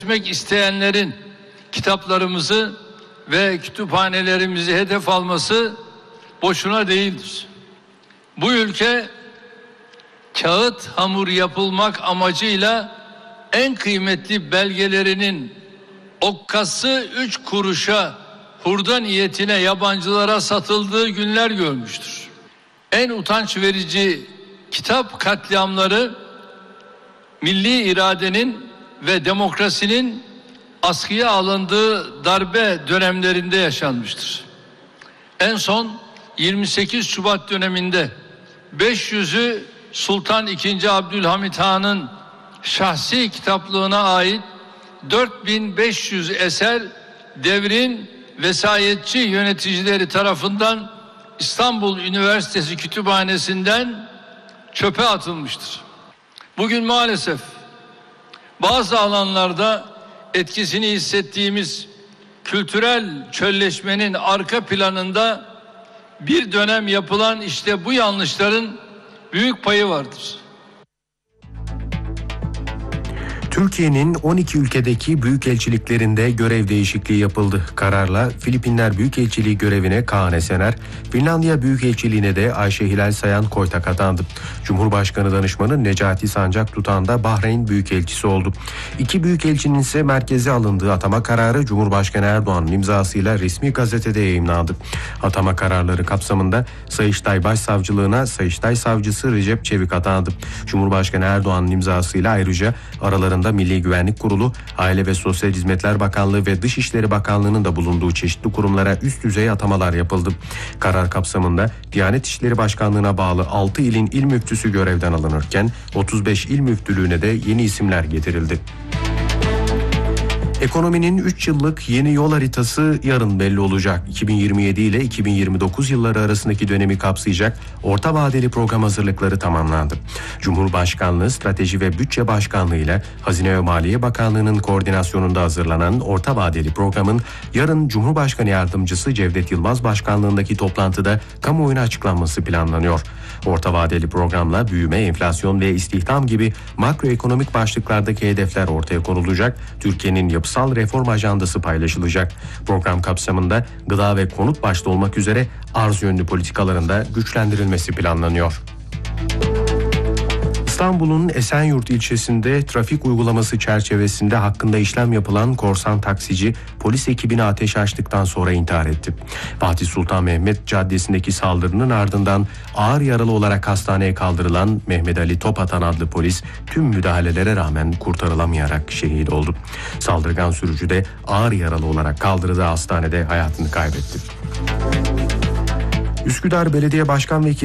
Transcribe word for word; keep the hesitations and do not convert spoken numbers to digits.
etmek isteyenlerin kitaplarımızı ve kütüphanelerimizi hedef alması boşuna değildir. Bu ülke kağıt hamur yapılmak amacıyla en kıymetli belgelerinin okkası üç kuruşa hurda niyetine yabancılara satıldığı günler görmüştür. En utanç verici kitap katliamları milli iradenin ve demokrasinin askıya alındığı darbe dönemlerinde yaşanmıştır. En son yirmi sekiz Şubat döneminde beş yüzü Sultan ikinci. Abdülhamit Han'ın şahsi kitaplığına ait dört bin beş yüz eser devrin vesayetçi yöneticileri tarafından İstanbul Üniversitesi Kütüphanesi'nden çöpe atılmıştır. Bugün maalesef bazı alanlarda etkisini hissettiğimiz kültürel çölleşmenin arka planında bir dönem yapılan işte bu yanlışların büyük payı vardır. Türkiye'nin on iki ülkedeki büyükelçiliklerinde görev değişikliği yapıldı. Kararla Filipinler Büyükelçiliği görevine Kaan Esener, Finlandiya Büyükelçiliğine de Ayşe Hilal Sayan Koytak atandı. Cumhurbaşkanı danışmanı Necati Sancak Tutan da Bahreyn Büyükelçisi oldu. İki büyükelçinin ise merkeze alındığı atama kararı Cumhurbaşkanı Erdoğan'ın imzasıyla resmi gazetede yayımlandı. Atama kararları kapsamında Sayıştay Başsavcılığına Sayıştay Savcısı Recep Çevik atandı. Cumhurbaşkanı Erdoğan'ın imzasıyla ayrıca aralarında Milli Güvenlik Kurulu, Aile ve Sosyal Hizmetler Bakanlığı ve Dışişleri Bakanlığı'nın da bulunduğu çeşitli kurumlara üst düzey atamalar yapıldı. Karar kapsamında Diyanet İşleri Başkanlığı'na bağlı altı ilin il müftüsü görevden alınırken otuz beş il müftülüğüne de yeni isimler getirildi. Ekonominin üç yıllık yeni yol haritası yarın belli olacak. iki bin yirmi yedi ile iki bin yirmi dokuz yılları arasındaki dönemi kapsayacak orta vadeli program hazırlıkları tamamlandı. Cumhurbaşkanlığı Strateji ve Bütçe Başkanlığı ile Hazine ve Maliye Bakanlığı'nın koordinasyonunda hazırlanan orta vadeli programın yarın Cumhurbaşkanı Yardımcısı Cevdet Yılmaz Başkanlığındaki toplantıda kamuoyuna açıklanması planlanıyor. Orta vadeli programla büyüme, enflasyon ve istihdam gibi makroekonomik başlıklardaki hedefler ortaya konulacak. Türkiye'nin yapısal reform ajandası paylaşılacak. Program kapsamında gıda ve konut başta olmak üzere arz yönlü politikalarında güçlendirilmesi planlanıyor. İstanbul'un Esenyurt ilçesinde trafik uygulaması çerçevesinde hakkında işlem yapılan korsan taksici polis ekibine ateş açtıktan sonra intihar etti. Fatih Sultan Mehmet Caddesi'ndeki saldırının ardından ağır yaralı olarak hastaneye kaldırılan Mehmet Ali Topatan adlı polis tüm müdahalelere rağmen kurtarılamayarak şehit oldu. Saldırgan sürücü de ağır yaralı olarak kaldırıldığı hastanede hayatını kaybetti. Üsküdar Belediye Başkan Vekili